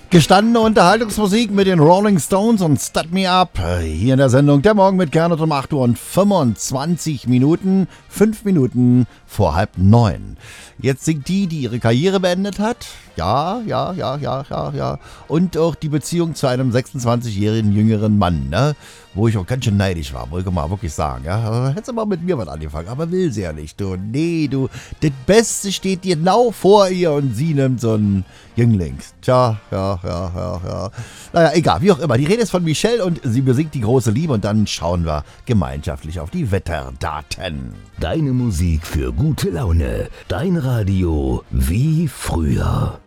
Gestandene Unterhaltungsmusik mit den Rolling Stones und Start Me Up. Hier in der Sendung Der Morgen mit Gernot um 8 Uhr und 25 Minuten. 5 Minuten vor 8:30. Jetzt singt die ihre Karriere beendet hat. Ja. Und auch die Beziehung zu einem 26-jährigen jüngeren Mann, ne? Wo ich auch ganz schön neidisch war, wollte ich mal wirklich sagen. Ja? Hätte sie mal mit mir was angefangen, aber will sie ja nicht. Du, nee, du, das Beste steht genau vor ihr und sie nimmt so einen Jüngling. Tja, ja. Naja, egal, wie auch immer. Die Rede ist von Michelle und sie besingt die große Liebe und dann schauen wir gemeinschaftlich auf die Wetterdaten. Deine Musik für gute Laune. Dein Radio wie früher.